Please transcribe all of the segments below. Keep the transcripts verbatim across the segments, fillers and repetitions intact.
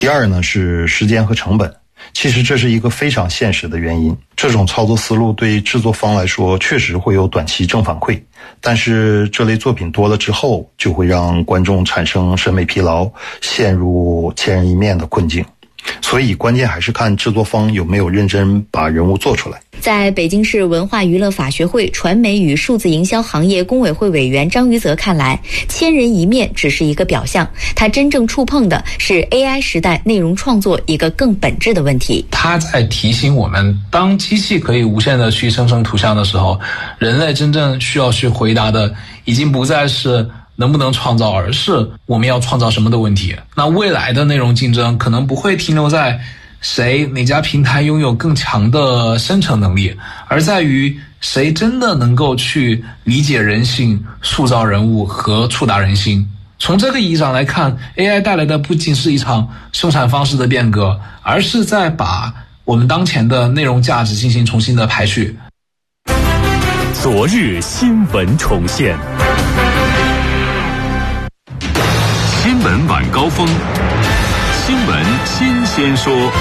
第二呢是时间和成本，其实这是一个非常现实的原因。这种操作思路对制作方来说确实会有短期正反馈，但是这类作品多了之后，就会让观众产生审美疲劳，陷入千人一面的困境。所以关键还是看制作方有没有认真把人物做出来。 在北京市文化娱乐法学会传媒与数字营销行业工委会委员张于泽看来，千人一面只是一个表象，他真正触碰的是 A I 时代内容创作一个更本质的问题。 他在提醒我们，当机器可以无限的去生成图像的时候，人类真正需要去回答的已经不再是能不能创造，而是我们要创造什么的问题。那未来的内容竞争可能不会停留在谁哪家平台拥有更强的生成能力，而在于谁真的能够去理解人性、塑造人物和触达人心。从这个意义上来看， A I 带来的不仅是一场生产方式的变革，而是在把我们当前的内容价值进行重新的排序。 昨日新闻重现，新闻晚高峰，新闻新鲜说。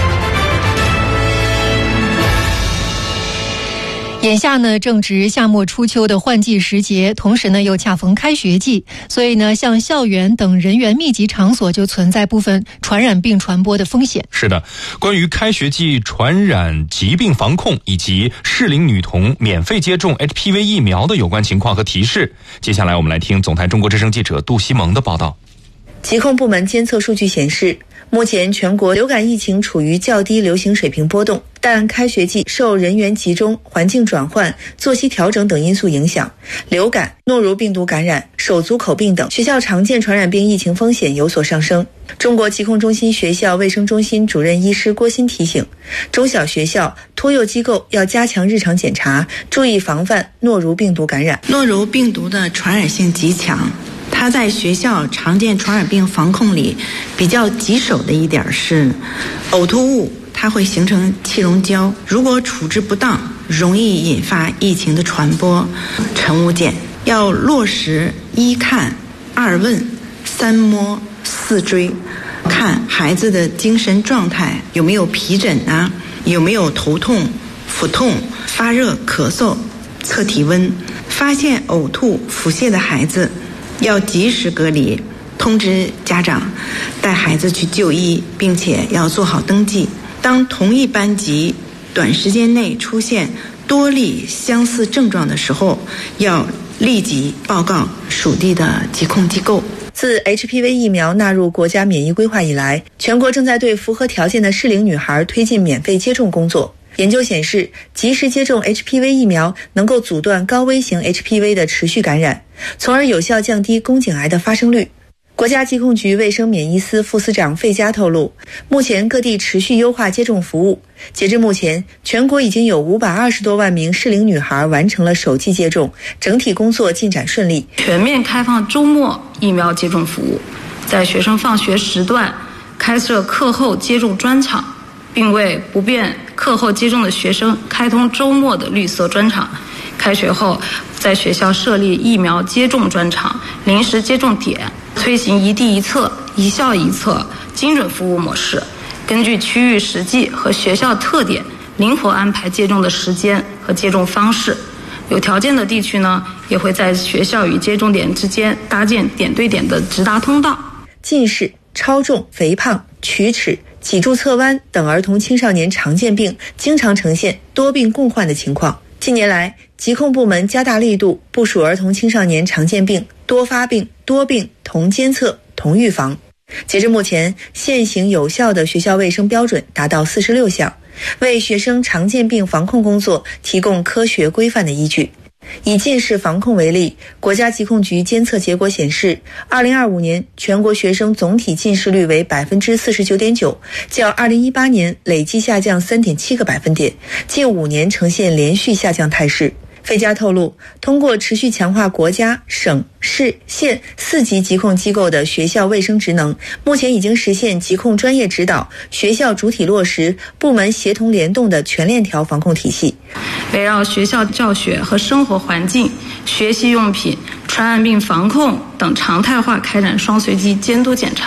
眼下呢正值夏末初秋的换季时节，同时呢又恰逢开学季，所以呢像校园等人员密集场所就存在部分传染病传播的风险。 是的，关于开学季传染疾病防控以及适龄女童免费接种 H P V 疫苗的有关情况和提示，接下来我们来听总台中国之声记者杜西蒙的报道。 疾控部门监测数据显示，目前全国流感疫情处于较低流行水平波动，但开学季受人员集中、环境转换、作息调整等因素影响，流感、诺如病毒感染、手足口病等学校常见传染病疫情风险有所上升。中国疾控中心学校卫生中心主任医师郭鑫提醒，中小学校、托幼机构要加强日常检查，注意防范诺如病毒感染。 诺如病毒的传染性极强，它在学校常见传染病防控里比较棘手的一点是，呕吐物它会形成气溶胶，如果处置不当，容易引发疫情的传播。乘务检要落实一看、二问、三摸、四追，看孩子的精神状态有没有皮疹啊，有没有头痛、腹痛、发热、咳嗽，测体温，发现呕吐、腹泻的孩子要及时隔离，通知家长带孩子去就医，并且要做好登记。当同一班级短时间内出现多例相似症状的时候，要立即报告属地的疾控机构。 自 H P V 疫苗纳入国家免疫规划以来，全国正在对符合条件的适龄女孩推进免费接种工作。研究显示，及时接种 H P V 疫苗能够阻断高危型 H P V 的持续感染，从而有效降低宫颈癌的发生率。国家疾控局卫生免疫司副司长费佳透露，目前各地持续优化接种服务，截至目前，全国已经有五百二十多万名适龄女孩完成了首剂接种，整体工作进展顺利。 全面开放周末疫苗接种服务，在学生放学时段开设课后接种专场，并为不便课后接种的学生开通周末的绿色专场。开学后，在学校设立疫苗接种专场、临时接种点，推行一地一测、一校一测精准服务模式，根据区域实际和学校特点，灵活安排接种的时间和接种方式。有条件的地区呢，也会在学校与接种点之间搭建点对点的直达通道。 近视、超重、肥胖、龋齿、脊柱侧弯等儿童青少年常见病经常呈现多病共患的情况。近年来，疾控部门加大力度部署儿童青少年常见病多发病、多病同监测、同预防。截至目前，现行有效的学校卫生标准达到四十六项，为学生常见病防控工作提供科学规范的依据。以近视防控为例，国家疾控局监测结果显示，二零二五年全国学生总体近视率为 百分之四十九点九， 较二零一八年累计下降 三点七个百分点，近五年呈现连续下降态势。费佳透露，通过持续强化国家、省、市、县四级疾控机构的学校卫生职能，目前已经实现疾控专业指导、学校主体落实、部门协同联动的全链条防控体系。 围绕学校教学和生活环境、学习用品、传染病防控等常态化开展双随机监督检查，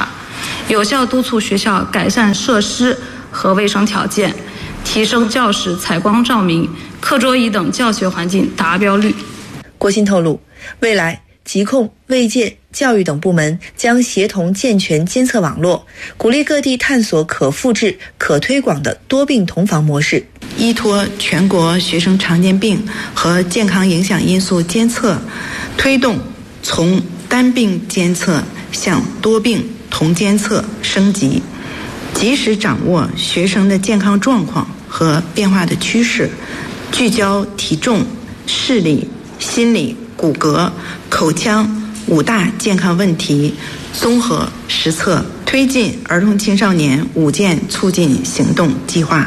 有效督促学校改善设施和卫生条件，提升教室采光照明、课桌椅等教学环境达标率。 郭鑫透露，未来疾控、卫健、教育等部门将协同健全监测网络，鼓励各地探索可复制、可推广的多病同防模式。 依托全国学生常见病和健康影响因素监测，推动从单病监测向多病同监测升级，及时掌握学生的健康状况和变化的趋势，聚焦体重、视力、心理、骨骼、口腔五大健康问题，综合实测，推进儿童青少年五健促进行动计划。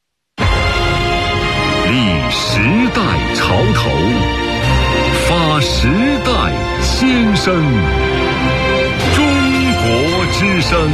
立时代潮头，发时代先声，中国之声。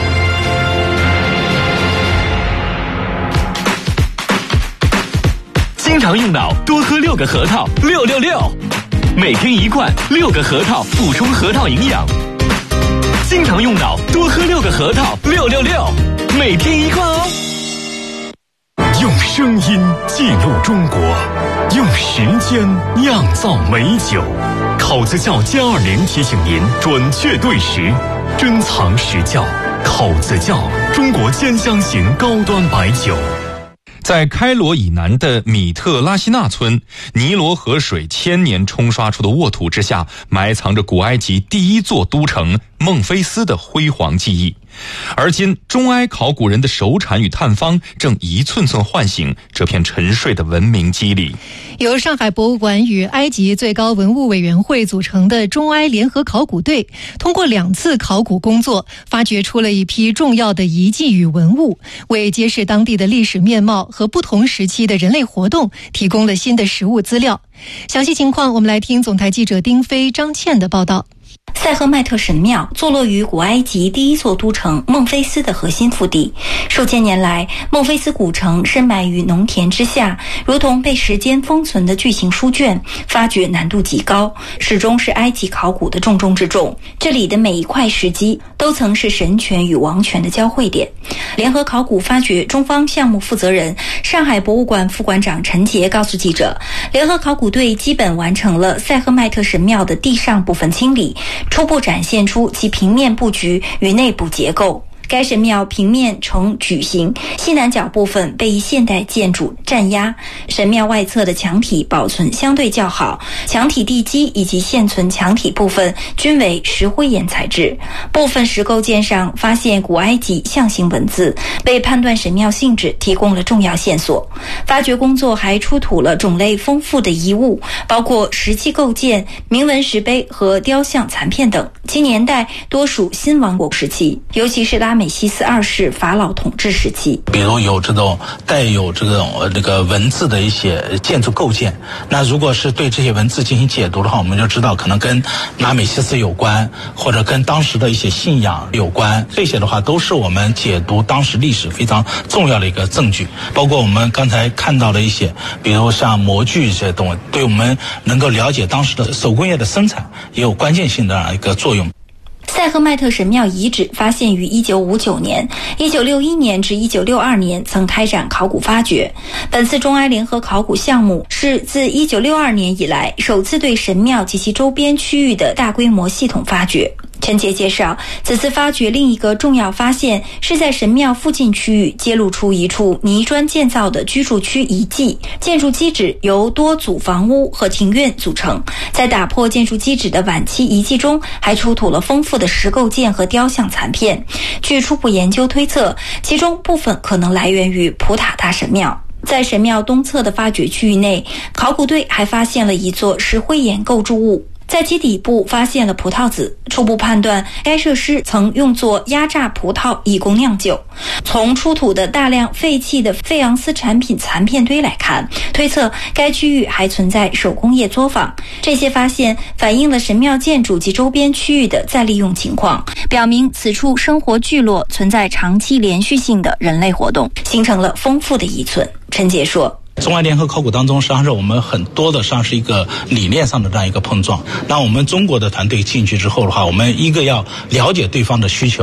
经常用脑，多喝六个核桃，六六六。每天一罐，六个核桃，补充核桃营养。经常用脑，多喝六个核桃，六六六。每天一罐哦。 用声音记录中国，用时间酿造美酒。考子窖歼二零提醒您准确对时，珍藏实窖。考子窖，中国兼香型高端白酒。 在开罗以南的米特拉西纳村，尼罗河水千年冲刷出的沃土之下，埋藏着古埃及第一座都城孟菲斯的辉煌记忆。而今，中埃考古人的手产与探方正一寸寸唤醒这片沉睡的文明肌理。 由上海博物馆与埃及最高文物委员会组成的中埃联合考古队，通过两次考古工作，发掘出了一批重要的遗迹与文物，为揭示当地的历史面貌和不同时期的人类活动提供了新的实物资料。详细情况，我们来听总台记者丁飞、张倩的报道。 塞赫迈特神庙坐落于古埃及第一座都城孟菲斯的核心腹地。数千年来，孟菲斯古城深埋于农田之下，如同被时间封存的巨型书卷，发掘难度极高，始终是埃及考古的重中之重。这里的每一块石基都曾是神权与王权的交汇点。联合考古发掘中方项目负责人、上海博物馆副馆长陈杰告诉记者，联合考古队基本完成了塞赫迈特神庙的地上部分清理，初步展现出其平面布局与内部结构。该神庙平面呈矩形，西南角部分被一现代建筑占压。神庙外侧的墙体保存相对较好，墙体地基以及现存墙体部分均为石灰岩材质。部分石构件上发现古埃及象形文字，为判断神庙性质提供了重要线索。发掘工作还出土了种类丰富的遗物，包括石器构件、铭文石碑和雕像残片等，其年代多属新王国时期，尤其是拉美西斯二世法老统治时期。 比如有这种带有这种这个文字的一些建筑构件，那如果是对这些文字进行解读的话，我们就知道可能跟拉美西斯有关，或者跟当时的一些信仰有关。这些的话都是我们解读当时历史非常重要的一个证据。包括我们刚才看到的一些，比如像模具这些东西，对我们能够了解当时的手工业的生产也有关键性的一个作用。 塞赫迈特神庙遗址发现于一九五九年、一九六一年至一九六二年曾开展考古发掘。本次中埃联合考古项目是自一九六二年以来首次对神庙及其周边区域的大规模系统发掘。陈杰介绍，此次发掘另一个重要发现是在神庙附近区域揭露出一处泥砖建造的居住区遗迹，建筑基址由多组房屋和庭院组成。在打破建筑基址的晚期遗迹中，还出土了丰富的石构件和雕像残片。据初步研究推测，其中部分可能来源于普塔大神庙。在神庙东侧的发掘区域内，考古队还发现了一座石灰岩构筑物，在其底部发现了葡萄籽，初步判断该设施曾用作压榨葡萄以供酿酒。从出土的大量废弃的费昂斯产品残片堆来看，推测该区域还存在手工业作坊。这些发现反映了神庙建筑及周边区域的再利用情况，表明此处生活聚落存在长期连续性的人类活动，形成了丰富的遗存。陈杰说， 中埃联合考古当中，实际上是我们很多的，实际上是一个理念上的这样一个碰撞。那我们中国的团队进去之后的话，我们一个要了解对方的需求。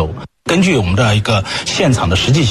根据我们的一个现场的实际情